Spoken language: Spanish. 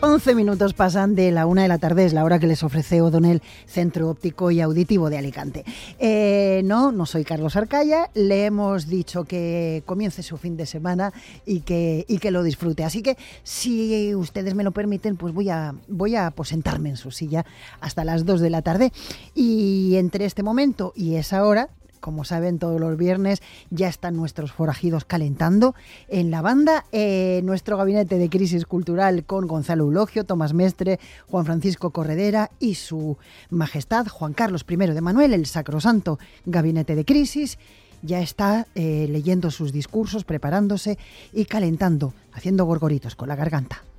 11 minutos pasan de la 1 de la tarde, es la hora que les ofrece O'Donnell, Centro Óptico y Auditivo de Alicante. No soy Carlos Arcaya, le hemos dicho que comience su fin de semana y que lo disfrute. Así que, si ustedes me lo permiten, pues voy a aposentarme en su silla hasta las 2 de la tarde. Y entre este momento y esa hora, como saben, todos los viernes ya están nuestros forajidos calentando en la banda. Nuestro gabinete de crisis cultural con Gonzalo Eulogio, Tomás Mestre, Juan Francisco Corredera y su majestad Juan Carlos I de Manuel, el sacrosanto gabinete de crisis. Ya está leyendo sus discursos, preparándose y calentando, haciendo gorgoritos con la garganta.